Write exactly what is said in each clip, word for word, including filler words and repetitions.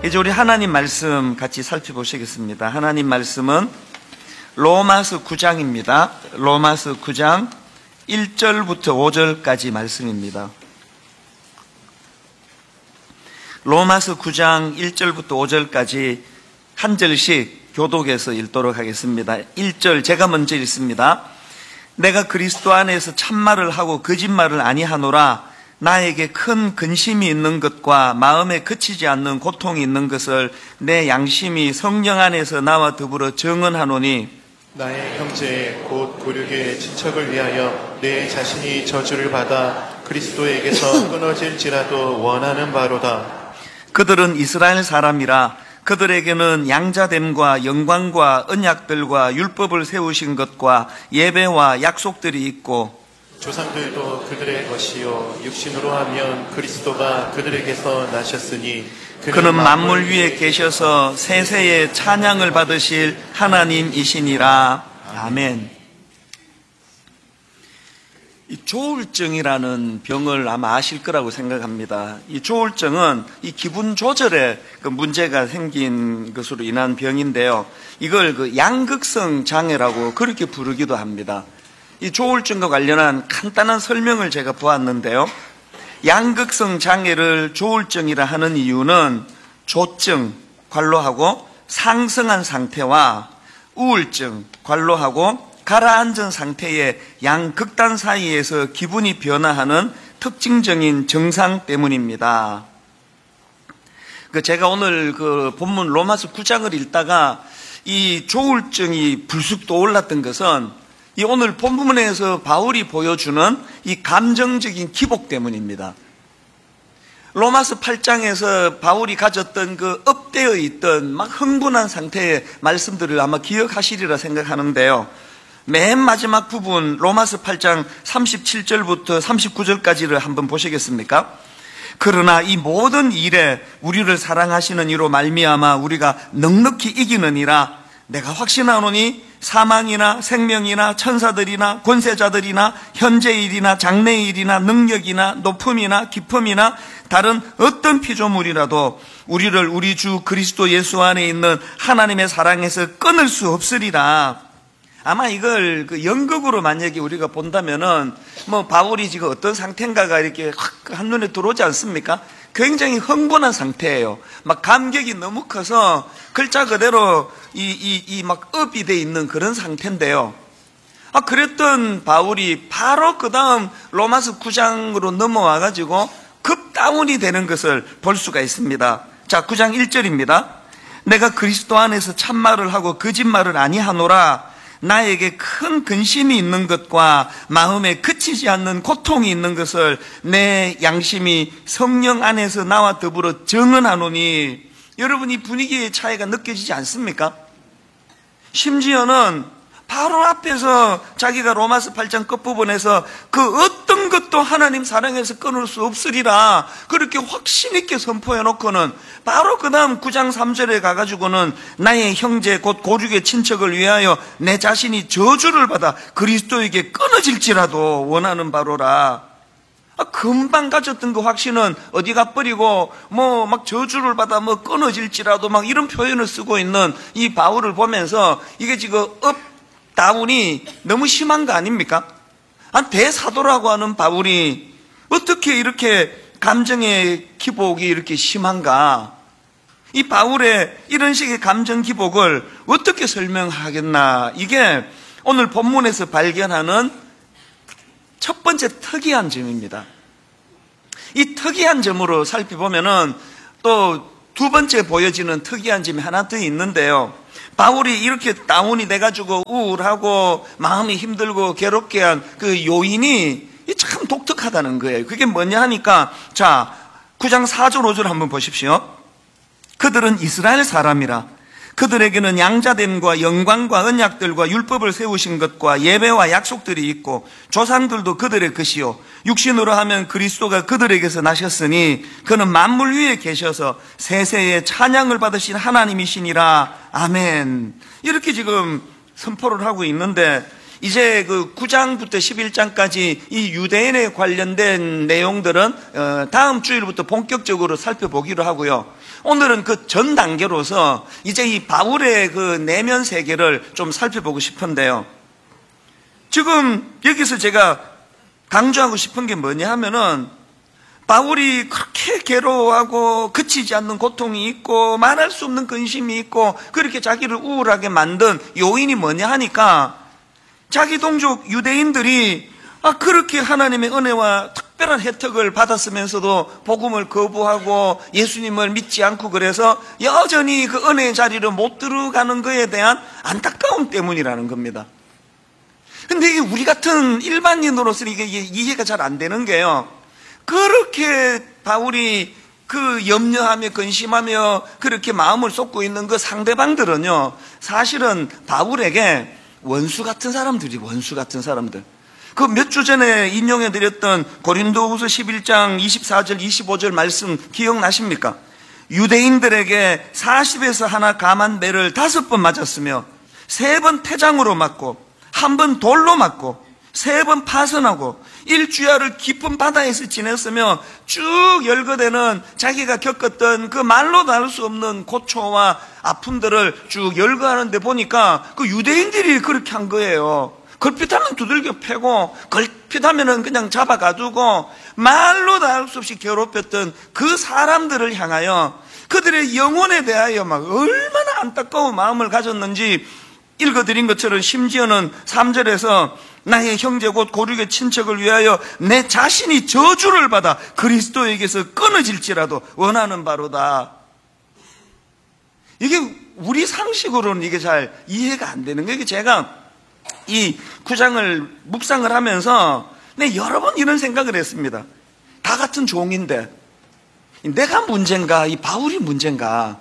이제 우리 하나님 말씀 같이 살펴보시겠습니다. 하나님 말씀은 로마서 구 장입니다. 로마서 구 장 일 절부터 오 절까지 말씀입니다. 로마서 구 장 일 절부터 오 절까지 한 절씩 교독해서 읽도록 하겠습니다. 일 절 제가 먼저 읽습니다. 내가 그리스도 안에서 참말을 하고 거짓말을 아니하노라. 나에게 큰 근심이 있는 것과 마음에 그치지 않는 고통이 있는 것을 내 양심이 성령 안에서 나와 더불어 증언하노니, 나의 형제 곧 고륙의 친척을 위하여 내 자신이 저주를 받아 그리스도에게서 끊어질지라도 원하는 바로다. 그들은 이스라엘 사람이라. 그들에게는 양자됨과 영광과 언약들과 율법을 세우신 것과 예배와 약속들이 있고, 조상들도 그들의 것이요 육신으로 하면 그리스도가 그들에게서 나셨으니 그는 만물 위에 계셔서 세세의 찬양을 받으실 하나님이시니라. 아멘. 이 조울증이라는 병을 아마 아실 거라고 생각합니다. 이 조울증은 이 기분 조절에 그 문제가 생긴 것으로 인한 병인데요. 이걸 그 양극성 장애라고 그렇게 부르기도 합니다. 이 조울증과 관련한 간단한 설명을 제가 보았는데요. 양극성 장애를 조울증이라 하는 이유는 조증, 관로하고 상승한 상태와 우울증, 관로하고 가라앉은 상태의 양극단 사이에서 기분이 변화하는 특징적인 증상 때문입니다. 그 제가 오늘 그 본문 로마서 구 장을 읽다가 이 조울증이 불쑥 떠올랐던 것은 이 오늘 본문에서 바울이 보여주는 이 감정적인 기복 때문입니다. 로마서 팔 장에서 바울이 가졌던 그 업되어 있던 막 흥분한 상태의 말씀들을 아마 기억하시리라 생각하는데요. 맨 마지막 부분 로마서 팔 장 삼십칠 절부터 삼십구 절까지를 한번 보시겠습니까? 그러나 이 모든 일에 우리를 사랑하시는 이로 말미암아 우리가 넉넉히 이기느니라. 내가 확신하노니 사망이나 생명이나 천사들이나 권세자들이나 현재일이나 장래일이나 능력이나 높음이나 깊음이나 다른 어떤 피조물이라도 우리를 우리 주 그리스도 예수 안에 있는 하나님의 사랑에서 끊을 수 없으리라. 아마 이걸 그 연극으로 만약에 우리가 본다면은 뭐 바울이 지금 어떤 상태인가가 이렇게 확 한눈에 들어오지 않습니까? 굉장히 흥분한 상태예요. 막 감격이 너무 커서 글자 그대로 이, 이, 이 막 업이 돼 있는 그런 상태인데요. 아, 그랬던 바울이 바로 그 다음 로마서 구 장으로 넘어와가지고 급 다운이 되는 것을 볼 수가 있습니다. 자, 구 장 일 절입니다. 내가 그리스도 안에서 참말을 하고 거짓말을 아니하노라. 나에게 큰 근심이 있는 것과 마음에 그치지 않는 고통이 있는 것을 내 양심이 성령 안에서 나와 더불어 증언하노니. 여러분, 이 분위기의 차이가 느껴지지 않습니까? 심지어는 바로 앞에서 자기가 로마서 팔 장 끝부분에서 그 어떤 것도 하나님 사랑에서 끊을 수 없으리라 그렇게 확신 있게 선포해 놓고는 바로 그 다음 구 장 삼 절에 가가지고는 나의 형제 곧 고륙의 친척을 위하여 내 자신이 저주를 받아 그리스도에게 끊어질지라도 원하는 바로라. 아, 금방 가졌던 그 확신은 어디 가버리고 뭐 막 저주를 받아 뭐 끊어질지라도 막 이런 표현을 쓰고 있는 이 바울을 보면서 이게 지금 업 다운이 너무 심한 거 아닙니까? 한 대사도라고 하는 바울이 어떻게 이렇게 감정의 기복이 이렇게 심한가? 이 바울의 이런 식의 감정 기복을 어떻게 설명하겠나? 이게 오늘 본문에서 발견하는 첫 번째 특이한 점입니다. 이 특이한 점으로 살펴보면은 또 두 번째 보여지는 특이한 점이 하나 더 있는데요. 바울이 이렇게 다운이 돼가지고 우울하고 마음이 힘들고 괴롭게 한 그 요인이 참 독특하다는 거예요. 그게 뭐냐 하니까, 자, 구 장 사 절 오 절 한번 보십시오. 그들은 이스라엘 사람이라. 그들에게는 양자됨과 영광과 언약들과 율법을 세우신 것과 예배와 약속들이 있고 조상들도 그들의 것이요 육신으로 하면 그리스도가 그들에게서 나셨으니 그는 만물 위에 계셔서 세세의 찬양을 받으신 하나님이시니라. 아멘. 이렇게 지금 선포를 하고 있는데 이제 그 구 장부터 십일 장까지 이 유대인에 관련된 내용들은 다음 주일부터 본격적으로 살펴보기로 하고요. 오늘은 그 전 단계로서 이제 이 바울의 그 내면 세계를 좀 살펴보고 싶은데요. 지금 여기서 제가 강조하고 싶은 게 뭐냐 하면은 바울이 그렇게 괴로워하고 그치지 않는 고통이 있고 말할 수 없는 근심이 있고 그렇게 자기를 우울하게 만든 요인이 뭐냐 하니까 자기 동족 유대인들이 아 그렇게 하나님의 은혜와 특별한 혜택을 받았으면서도 복음을 거부하고 예수님을 믿지 않고 그래서 여전히 그 은혜의 자리를 못 들어가는 것에 대한 안타까움 때문이라는 겁니다. 근데 이게 우리 같은 일반인으로서는 이게 이해가 잘 안 되는 게요. 그렇게 바울이 그 염려하며 근심하며 그렇게 마음을 쏟고 있는 그 상대방들은요, 사실은 바울에게 원수 같은 사람들이 원수 같은 사람들. 그 몇 주 전에 인용해드렸던 고린도후서 십일 장 이십사 절 이십오 절 말씀 기억나십니까? 유대인들에게 사십에서 하나 감한 매를 다섯 번 맞았으며 세 번 태장으로 맞고 한 번 돌로 맞고 세 번 파선하고 일주야를 깊은 바다에서 지냈으며 쭉 열거되는 자기가 겪었던 그 말로 나눌 수 없는 고초와 아픔들을 쭉 열거하는데 보니까 그 유대인들이 그렇게 한 거예요. 걸핏하면 두들겨 패고 걸핏하면 그냥 잡아 가두고 말로 나눌 수 없이 괴롭혔던 그 사람들을 향하여 그들의 영혼에 대하여 막 얼마나 안타까운 마음을 가졌는지 읽어드린 것처럼 심지어는 삼 절에서 나의 형제 곧 고륙의 친척을 위하여 내 자신이 저주를 받아 그리스도에게서 끊어질지라도 원하는 바로다. 이게 우리 상식으로는 이게 잘 이해가 안 되는 거예요. 제가 이 구장을 묵상을 하면서 네, 여러 번 이런 생각을 했습니다. 다 같은 종인데 내가 문제인가 이 바울이 문제인가.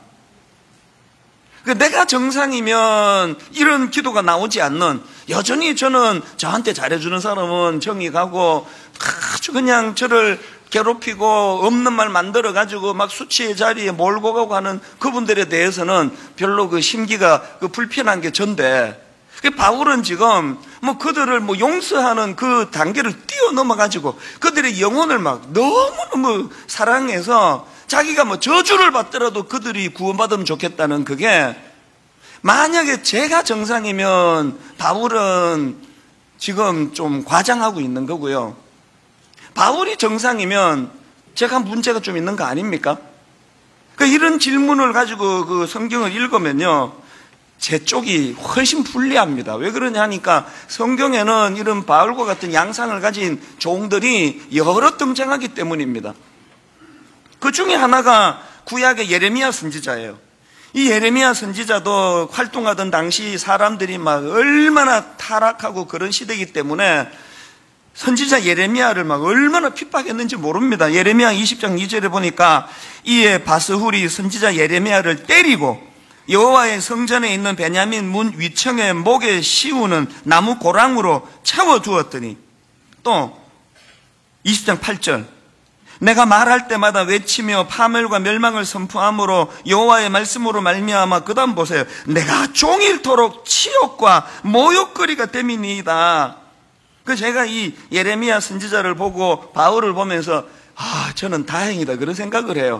내가 정상이면 이런 기도가 나오지 않는, 여전히 저는 저한테 잘해주는 사람은 정이 가고 아주 그냥 저를 괴롭히고 없는 말 만들어가지고 막 수치의 자리에 몰고 가고 하는 그분들에 대해서는 별로 그 심기가 그 불편한 게 전데, 바울은 지금 뭐 그들을 뭐 용서하는 그 단계를 뛰어넘어가지고 그들의 영혼을 막 너무너무 사랑해서 자기가 뭐 저주를 받더라도 그들이 구원받으면 좋겠다는, 그게 만약에 제가 정상이면 바울은 지금 좀 과장하고 있는 거고요. 바울이 정상이면 제가 문제가 좀 있는 거 아닙니까? 그러니까 이런 질문을 가지고 그 성경을 읽으면요, 제 쪽이 훨씬 불리합니다. 왜 그러냐 하니까 성경에는 이런 바울과 같은 양상을 가진 종들이 여러 등장하기 때문입니다. 그 중에 하나가 구약의 예레미야 선지자예요. 이 예레미야 선지자도 활동하던 당시 사람들이 막 얼마나 타락하고 그런 시대이기 때문에 선지자 예레미야를 막 얼마나 핍박했는지 모릅니다. 예레미야 이십 장 이 절에 보니까 이에 바스훌이 선지자 예레미야를 때리고 여호와의 성전에 있는 베냐민 문 위층에 목에 씌우는 나무 고랑으로 채워두었더니, 또 이십 장 팔 절 내가 말할 때마다 외치며 파멸과 멸망을 선포함으로 여호와의 말씀으로 말미암아, 그 다음 보세요. 내가 종일토록 치욕과 모욕거리가 됨이니이다. 그 제가 이 예레미야 선지자를 보고 바울을 보면서 아 저는 다행이다 그런 생각을 해요.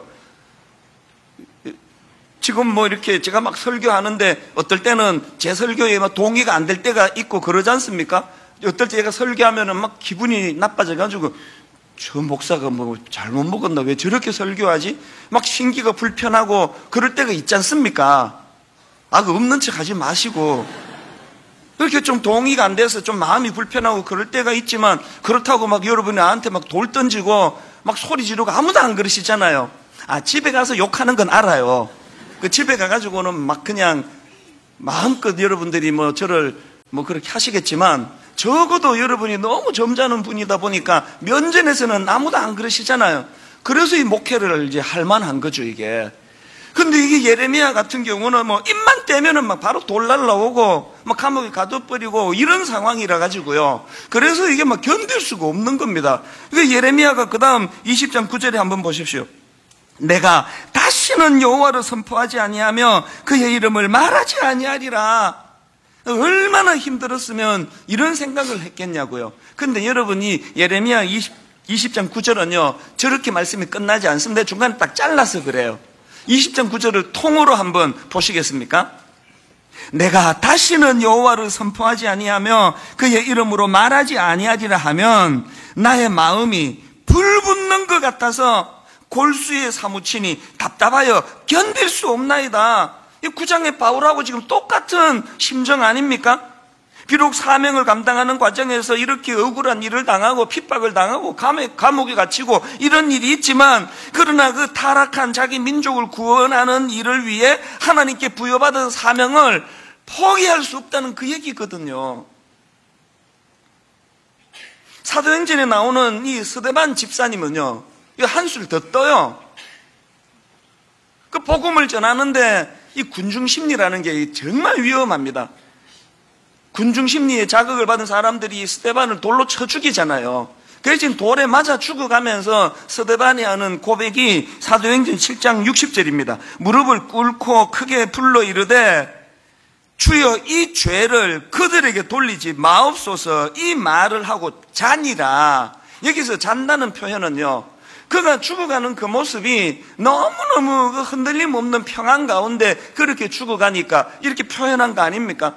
지금 뭐 이렇게 제가 막 설교하는데 어떨 때는 제 설교에 막 동의가 안 될 때가 있고 그러지 않습니까? 어떨 때 제가 설교하면은 막 기분이 나빠져가지고 저 목사가 뭐 잘못 먹었나 왜 저렇게 설교하지? 막 신기가 불편하고 그럴 때가 있지 않습니까? 아, 그 없는 척 하지 마시고 그렇게 좀 동의가 안 돼서 좀 마음이 불편하고 그럴 때가 있지만, 그렇다고 막 여러분이 나한테 막 돌 던지고 막 소리 지르고 아무도 안 그러시잖아요. 아, 집에 가서 욕하는 건 알아요. 그 집에 가가지고는 막 그냥 마음껏 여러분들이 뭐 저를 뭐 그렇게 하시겠지만, 적어도 여러분이 너무 점잖은 분이다 보니까 면전에서는 아무도 안 그러시잖아요. 그래서 이 목회를 이제 할 만한 거죠, 이게. 근데 이게 예레미야 같은 경우는 뭐 입만 떼면은 막 바로 돌 날라오고 막 감옥에 가둬버리고 이런 상황이라 가지고요. 그래서 이게 막 견딜 수가 없는 겁니다. 그 예레미야가 그 다음 이십 장 구 절에 한번 보십시오. 내가 다시는 여호와를 선포하지 아니하며 그의 이름을 말하지 아니하리라. 얼마나 힘들었으면 이런 생각을 했겠냐고요. 근데 여러분이 예레미야 이십 장 구 절은요 저렇게 말씀이 끝나지 않습니다. 중간에 딱 잘라서 그래요. 이십 장 구 절을 통으로 한번 보시겠습니까? 내가 다시는 여호와를 선포하지 아니하며 그의 이름으로 말하지 아니하리라 하면 나의 마음이 불붙는 것 같아서 골수에 사무치니 답답하여 견딜 수 없나이다. 이 구 장의 바울하고 지금 똑같은 심정 아닙니까? 비록 사명을 감당하는 과정에서 이렇게 억울한 일을 당하고 핍박을 당하고 감옥에, 감옥에 갇히고 이런 일이 있지만 그러나 그 타락한 자기 민족을 구원하는 일을 위해 하나님께 부여받은 사명을 포기할 수 없다는 그 얘기거든요. 사도행전에 나오는 이 스데반 집사님은요 한술 더 떠요. 그 복음을 전하는데 이 군중심리라는 게 정말 위험합니다. 군중심리에 자극을 받은 사람들이 스데반을 돌로 쳐 죽이잖아요. 그래서 지금 돌에 맞아 죽어가면서 스데반이 하는 고백이 사도행전 칠 장 육십 절입니다. 무릎을 꿇고 크게 불러 이르되 주여 이 죄를 그들에게 돌리지 마옵소서. 이 말을 하고 자니라. 여기서 잔다는 표현은요 그가 죽어가는 그 모습이 너무너무 그 흔들림 없는 평안 가운데 그렇게 죽어가니까 이렇게 표현한 거 아닙니까?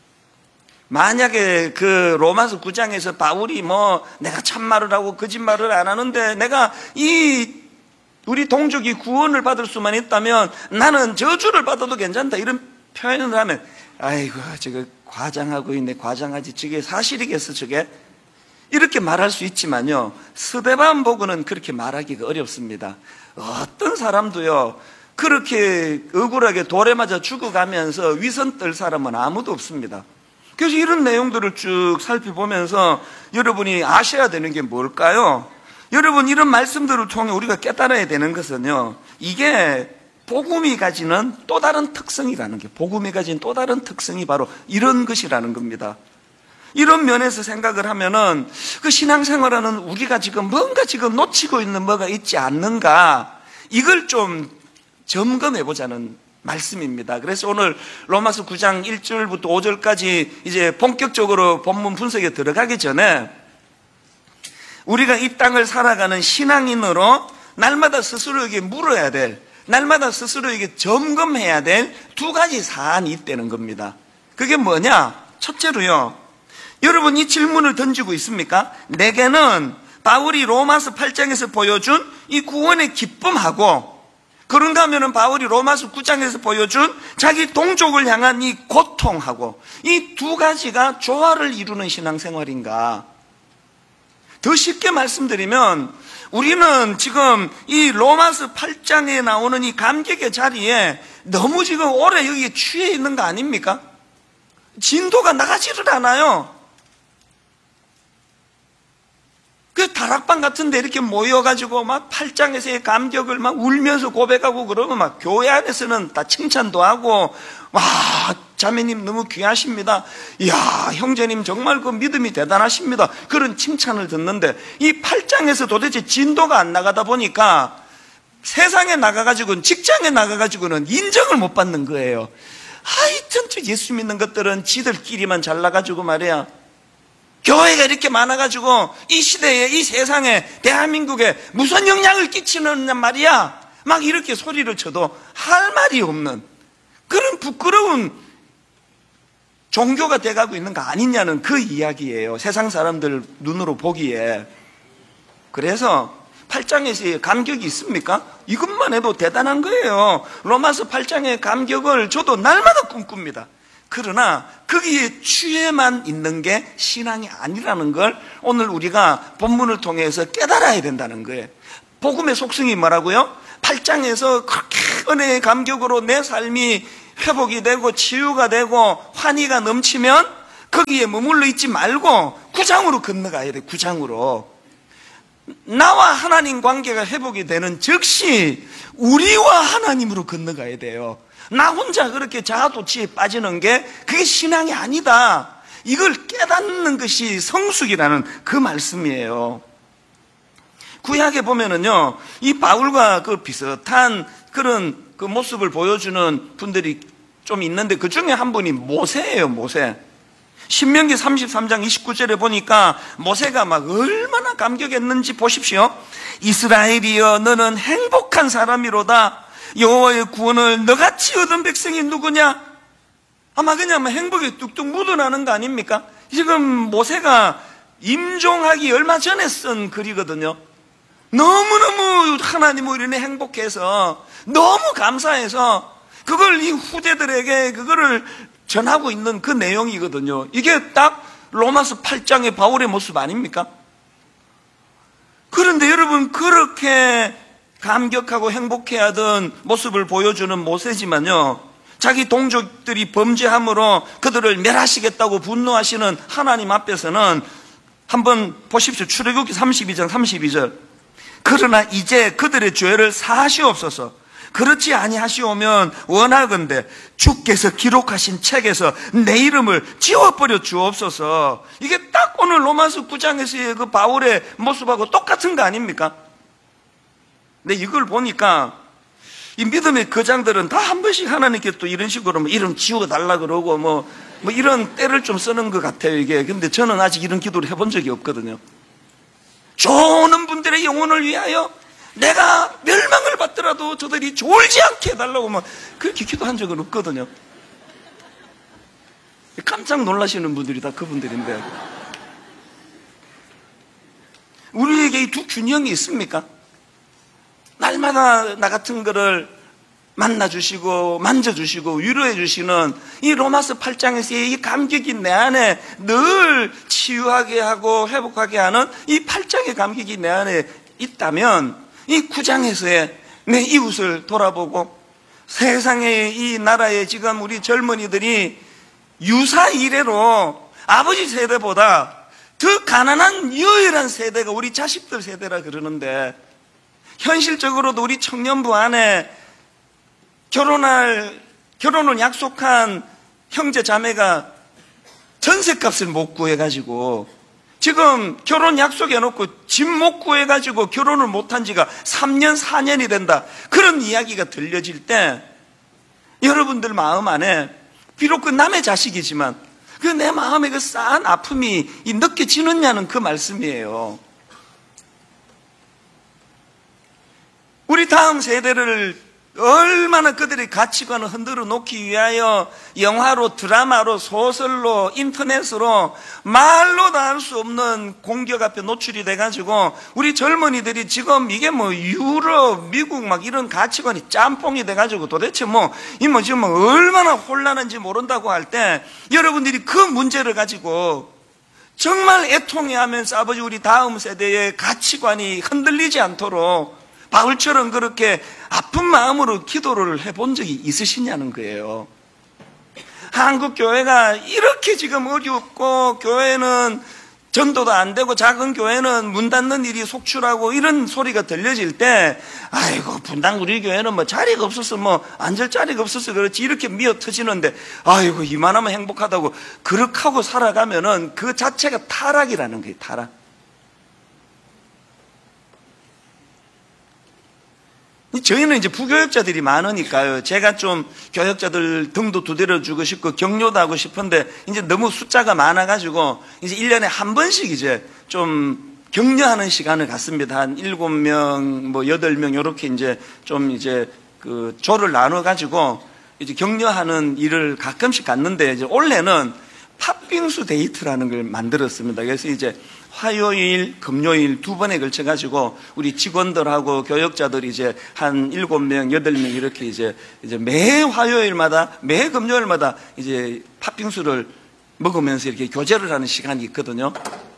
만약에 그 로마서 구 장에서 바울이 뭐 내가 참말을 하고 거짓말을 안 하는데 내가 이 우리 동족이 구원을 받을 수만 있다면 나는 저주를 받아도 괜찮다 이런 표현을 하면 아이고 저거 과장하고 있네. 과장하지 저게 사실이겠어 저게? 이렇게 말할 수 있지만요 스데반 보고는 그렇게 말하기가 어렵습니다. 어떤 사람도요 그렇게 억울하게 돌에 맞아 죽어가면서 위선 떨 사람은 아무도 없습니다. 그래서 이런 내용들을 쭉 살펴보면서 여러분이 아셔야 되는 게 뭘까요? 여러분 이런 말씀들을 통해 우리가 깨달아야 되는 것은요 이게 복음이 가지는 또 다른 특성이라는 게 복음이 가진 또 다른 특성이 바로 이런 것이라는 겁니다. 이런 면에서 생각을 하면은 그 신앙생활하는 우리가 지금 뭔가 지금 놓치고 있는 뭐가 있지 않는가 이걸 좀 점검해 보자는 말씀입니다. 그래서 오늘 로마서 구 장 일 절부터 오 절까지 이제 본격적으로 본문 분석에 들어가기 전에 우리가 이 땅을 살아가는 신앙인으로 날마다 스스로에게 물어야 될 날마다 스스로에게 점검해야 될 두 가지 사안이 있다는 겁니다. 그게 뭐냐? 첫째로요 여러분 이 질문을 던지고 있습니까? 내게는 바울이 로마서 팔 장에서 보여준 이 구원의 기쁨하고 그런가 하면은 바울이 로마서 구 장에서 보여준 자기 동족을 향한 이 고통하고 이 두 가지가 조화를 이루는 신앙생활인가? 더 쉽게 말씀드리면 우리는 지금 이 로마서 팔 장에 나오는 이 감격의 자리에 너무 지금 오래 여기에 취해 있는 거 아닙니까? 진도가 나가지를 않아요. 그 다락방 같은데 이렇게 모여가지고 막 팔 장에서의 감격을 막 울면서 고백하고 그러면 막 교회 안에서는 다 칭찬도 하고 와 자매님 너무 귀하십니다. 이야 형제님 정말 그 믿음이 대단하십니다. 그런 칭찬을 듣는데 이 팔 장에서 도대체 진도가 안 나가다 보니까 세상에 나가가지고는 직장에 나가가지고는 인정을 못 받는 거예요. 하여튼 저 예수 믿는 것들은 지들끼리만 잘나가지고 말이야 교회가 이렇게 많아가지고 이 시대에 이 세상에 대한민국에 무슨 영향을 끼치는 말이야 막 이렇게 소리를 쳐도 할 말이 없는 그런 부끄러운 종교가 돼가고 있는 거 아니냐는 그 이야기예요. 세상 사람들 눈으로 보기에. 그래서 팔 장에서의 감격이 있습니까? 이것만 해도 대단한 거예요. 로마서 팔 장의 감격을 저도 날마다 꿈꿉니다. 그러나 거기에 취해만 있는 게 신앙이 아니라는 걸 오늘 우리가 본문을 통해서 깨달아야 된다는 거예요. 복음의 속성이 뭐라고요? 팔 장에서 그렇게 은혜의 감격으로 내 삶이 회복이 되고 치유가 되고 환희가 넘치면 거기에 머물러 있지 말고 구 장으로 건너가야 돼. 구 장으로 나와 하나님 관계가 회복이 되는 즉시 우리와 하나님으로 건너가야 돼요. 나 혼자 그렇게 자아도취에 빠지는 게 그게 신앙이 아니다. 이걸 깨닫는 것이 성숙이라는 그 말씀이에요. 구약에 보면은요, 이 바울과 그 비슷한 그런 그 모습을 보여주는 분들이 좀 있는데 그 중에 한 분이 모세예요, 모세. 신명기 삼십삼 장 이십구 절에 보니까 모세가 막 얼마나 감격했는지 보십시오. 이스라엘이여 너는 행복한 사람이로다. 여호와의 구원을 너같이 얻은 백성이 누구냐? 아마 그냥 행복이 뚝뚝 묻어나는 거 아닙니까? 지금 모세가 임종하기 얼마 전에 쓴 글이거든요. 너무너무 하나님을 인해 행복해서 너무 감사해서 그걸 이 후대들에게 그거를 전하고 있는 그 내용이거든요. 이게 딱 로마서 팔 장의 바울의 모습 아닙니까? 그런데 여러분, 그렇게 감격하고 행복해하던 모습을 보여주는 모세지만요, 자기 동족들이 범죄함으로 그들을 멸하시겠다고 분노하시는 하나님 앞에서는 한번 보십시오. 출애굽기 삼십이 장 삼십이 절. 그러나 이제 그들의 죄를 사하시옵소서. 그렇지 아니하시오면 원하건대 주께서 기록하신 책에서 내 이름을 지워버려 주옵소서. 이게 딱 오늘 로마서 구 장에서의 그 바울의 모습하고 똑같은 거 아닙니까? 근데 이걸 보니까 이 믿음의 거장들은 다 한 번씩 하나님께 또 이런 식으로 뭐 이름 지워달라 그러고 뭐, 뭐 이런 때를 좀 쓰는 것 같아요, 이게. 근데 저는 아직 이런 기도를 해본 적이 없거든요. 좋은 분들의 영혼을 위하여 내가 멸망을 받더라도 저들이 졸지 않게 해달라고 막 그렇게 기도한 적은 없거든요. 깜짝 놀라시는 분들이 다 그분들인데, 우리에게 이 두 균형이 있습니까? 날마다 나 같은 거를 만나주시고 만져주시고 위로해주시는 이 로마서 팔 장에서의 이 감격이 내 안에 늘 치유하게 하고 회복하게 하는 이 팔 장의 감격이 내 안에 있다면, 이 구 장에서의 내 이웃을 돌아보고 세상의 이 나라의 지금 우리 젊은이들이 유사 이래로 아버지 세대보다 더 가난한 유일한 세대가 우리 자식들 세대라 그러는데, 현실적으로도 우리 청년부 안에 결혼할, 결혼을 약속한 형제 자매가 전셋값을 못 구해가지고 지금 결혼 약속해놓고 집 못 구해가지고 결혼을 못한 지가 삼 년, 사 년이 된다. 그런 이야기가 들려질 때 여러분들 마음 안에 비록 그 남의 자식이지만 그 내 마음에 그 싸한 아픔이 느껴지느냐는 그 말씀이에요. 우리 다음 세대를 얼마나 그들의 가치관을 흔들어 놓기 위하여 영화로, 드라마로, 소설로, 인터넷으로 말로 다 할 수 없는 공격 앞에 노출이 돼가지고 우리 젊은이들이 지금 이게 뭐 유럽, 미국 막 이런 가치관이 짬뽕이 돼가지고 도대체 뭐, 이 뭐 지금 뭐 얼마나 혼란한지 모른다고 할 때 여러분들이 그 문제를 가지고 정말 애통해하면서 아버지 우리 다음 세대의 가치관이 흔들리지 않도록 바울처럼 그렇게 아픈 마음으로 기도를 해본 적이 있으시냐는 거예요. 한국 교회가 이렇게 지금 어렵고 교회는 전도도 안 되고 작은 교회는 문 닫는 일이 속출하고 이런 소리가 들려질 때, 아이고 분당 우리 교회는 뭐 자리가 없어서 뭐 앉을 자리가 없어서 그렇지 이렇게 미어 터지는데, 아이고 이만하면 행복하다고 그렇게 하고 살아가면은 그 자체가 타락이라는 거예요. 타락. 저희는 이제 부교역자들이 많으니까요. 제가 좀 교역자들 등도 두드려주고 싶고 격려도 하고 싶은데 이제 너무 숫자가 많아가지고 이제 일 년에 한 번씩 이제 좀 격려하는 시간을 갖습니다. 한 일곱 명, 뭐 여덟 명 이렇게 이제 좀 이제 그 조를 나눠가지고 이제 격려하는 일을 가끔씩 갖는데, 이제 올해는 팥빙수 데이트라는 걸 만들었습니다. 그래서 이제 화요일, 금요일 두 번에 걸쳐가지고 우리 직원들하고 교역자들이 이제 한 일곱 명, 여덟 명 이렇게 이제 이제 매 화요일마다, 매 금요일마다 이제 팥빙수를 먹으면서 이렇게 교제를 하는 시간이 있거든요.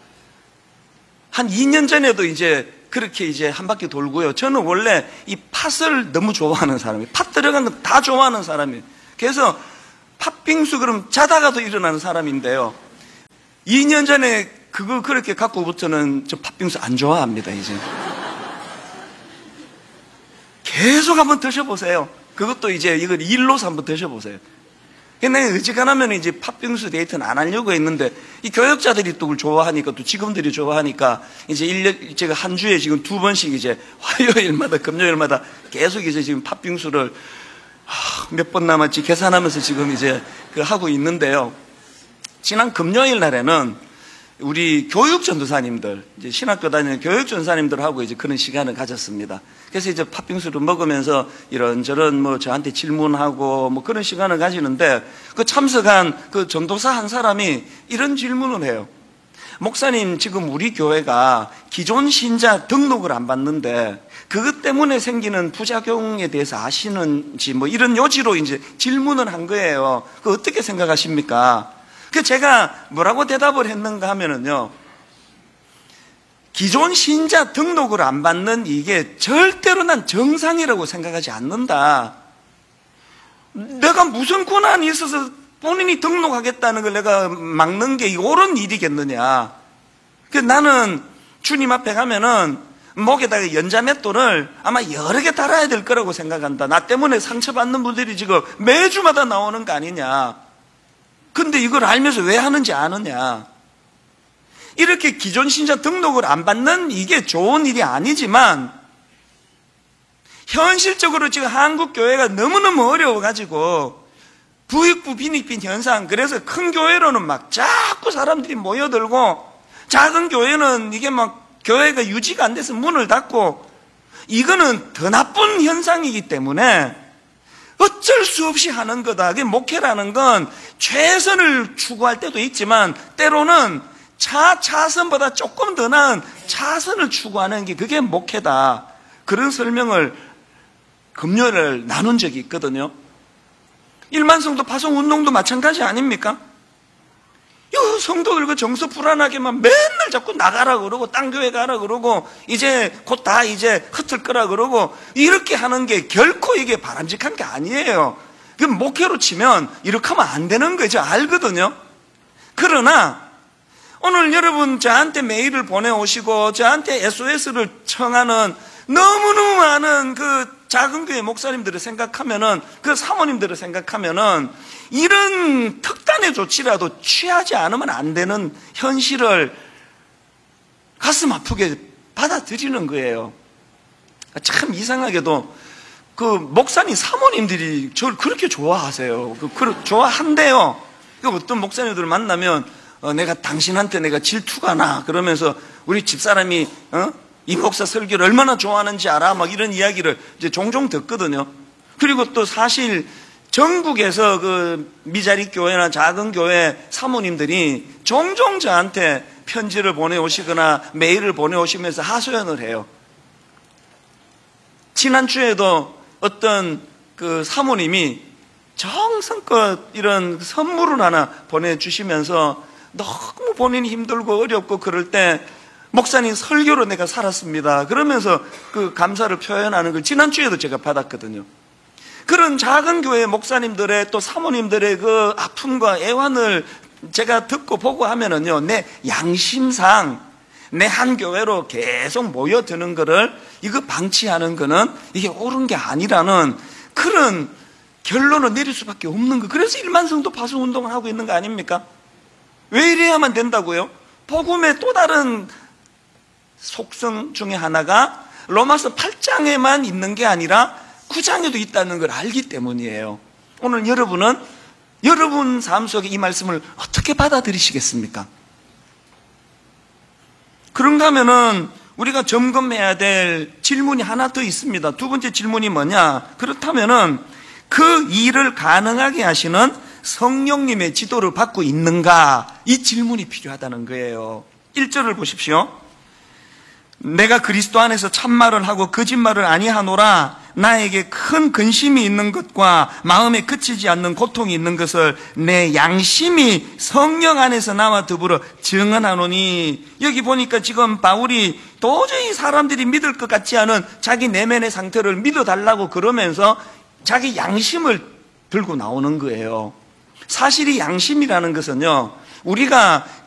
한 이 년 전에도 이제 그렇게 이제 한 바퀴 돌고요. 저는 원래 이 팥을 너무 좋아하는 사람이에요. 팥 들어간 거 다 좋아하는 사람이에요. 그래서 팥빙수 그럼 자다가도 일어나는 사람인데요. 이 년 전에 그거 그렇게 갖고부터는 저 팥빙수 안 좋아합니다, 이제. 계속 한번 드셔보세요. 그것도 이제 이걸 일로서 한번 드셔보세요. 근데 어지간하면 이제 팥빙수 데이트는 안 하려고 했는데, 이 교역자들이 또 그걸 좋아하니까, 또 직원들이 좋아하니까, 이제 일 년, 제가 한 주에 지금 두 번씩 이제 화요일마다, 금요일마다 계속 이제 지금 팥빙수를, 몇 번 남았지 계산하면서 지금 이제 그 하고 있는데요. 지난 금요일 날에는 우리 교육 전도사님들, 이제 신학교 다니는 교육 전도사님들하고 이제 그런 시간을 가졌습니다. 그래서 이제 팥빙수를 먹으면서 이런저런 뭐 저한테 질문하고 뭐 그런 시간을 가지는데, 그 참석한 그 전도사 한 사람이 이런 질문을 해요. 목사님, 지금 우리 교회가 기존 신자 등록을 안 받는데 그것 때문에 생기는 부작용에 대해서 아시는지 뭐 이런 요지로 이제 질문을 한 거예요. 그 어떻게 생각하십니까? 그 제가 뭐라고 대답을 했는가 하면은요, 기존 신자 등록을 안 받는 이게 절대로 난 정상이라고 생각하지 않는다. 내가 무슨 권한이 있어서 본인이 등록하겠다는 걸 내가 막는 게 옳은 일이겠느냐. 그 나는 주님 앞에 가면은 목에다가 연자맷돌을 아마 여러 개 달아야 될 거라고 생각한다. 나 때문에 상처받는 분들이 지금 매주마다 나오는 거 아니냐. 근데 이걸 알면서 왜 하는지 아느냐. 이렇게 기존 신자 등록을 안 받는 이게 좋은 일이 아니지만, 현실적으로 지금 한국 교회가 너무너무 어려워가지고 부익부 빈익빈 현상, 그래서 큰 교회로는 막 자꾸 사람들이 모여들고, 작은 교회는 이게 막 교회가 유지가 안 돼서 문을 닫고, 이거는 더 나쁜 현상이기 때문에 어쩔 수 없이 하는 거다. 그게 목회라는 건 최선을 추구할 때도 있지만 때로는 차, 차선보다 조금 더 나은 차선을 추구하는 게 그게 목회다. 그런 설명을 금요일을 나눈 적이 있거든요. 일만성도 파송운동도 마찬가지 아닙니까? 요 성도들 그 정서 불안하게만 맨날 자꾸 나가라 그러고 딴 교회 가라 그러고 이제 곧 다 이제 흩을 거라 그러고 이렇게 하는 게 결코 이게 바람직한 게 아니에요. 그 목회로 치면 이렇게 하면 안 되는 거죠. 알거든요. 그러나 오늘 여러분 저한테 메일을 보내오시고 저한테 에스오에스를 청하는 너무너무 많은 그 작은 교회 목사님들을 생각하면은, 그 사모님들을 생각하면은 이런 특단의 조치라도 취하지 않으면 안 되는 현실을 가슴 아프게 받아들이는 거예요. 참 이상하게도 그 목사님 사모님들이 저를 그렇게 좋아하세요. 그, 그 좋아한대요. 그 어떤 목사님들을 만나면 어, 내가 당신한테 내가 질투가 나 그러면서 우리 집사람이 어? 이 목사 설교를 얼마나 좋아하는지 알아? 막 이런 이야기를 이제 종종 듣거든요. 그리고 또 사실 전국에서 그 미자리 교회나 작은 교회 사모님들이 종종 저한테 편지를 보내오시거나 메일을 보내오시면서 하소연을 해요. 지난주에도 어떤 그 사모님이 정성껏 이런 선물을 하나 보내주시면서 너무 본인이 힘들고 어렵고 그럴 때 목사님 설교로 내가 살았습니다. 그러면서 그 감사를 표현하는 걸 지난주에도 제가 받았거든요. 그런 작은 교회 목사님들의 또 사모님들의 그 아픔과 애환을 제가 듣고 보고 하면은요, 내 양심상 내 한 교회로 계속 모여드는 거를 이거 방치하는 거는 이게 옳은 게 아니라는 그런 결론을 내릴 수밖에 없는 거. 그래서 일만성도 파송 운동을 하고 있는 거 아닙니까? 왜 이래야만 된다고요? 복음의 또 다른 속성 중에 하나가 로마서 팔 장에만 있는 게 아니라 구 장에도 있다는 걸 알기 때문이에요. 오늘 여러분은 여러분 삶 속에 이 말씀을 어떻게 받아들이시겠습니까? 그런가 하면은 우리가 점검해야 될 질문이 하나 더 있습니다. 두 번째 질문이 뭐냐? 그렇다면은 그 일을 가능하게 하시는 성령님의 지도를 받고 있는가? 이 질문이 필요하다는 거예요. 일 절을 보십시오. 내가 그리스도 안에서 참말을 하고 거짓말을 아니하노라. 나에게 큰 근심이 있는 것과 마음에 그치지 않는 고통이 있는 것을 내 양심이 성령 안에서 나와 더불어 증언하노니. 여기 보니까 지금 바울이 도저히 사람들이 믿을 것 같지 않은 자기 내면의 상태를 믿어달라고 그러면서 자기 양심을 들고 나오는 거예요. 사실 이 양심이라는 것은요, 우리가